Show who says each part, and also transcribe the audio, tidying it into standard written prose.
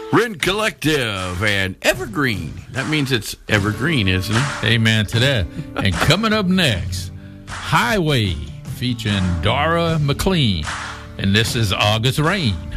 Speaker 1: Rend Collective and Evergreen. That means it's evergreen, isn't it?
Speaker 2: Amen to that. And coming up next, Highway featuring Dara McLean. And this is August Rain.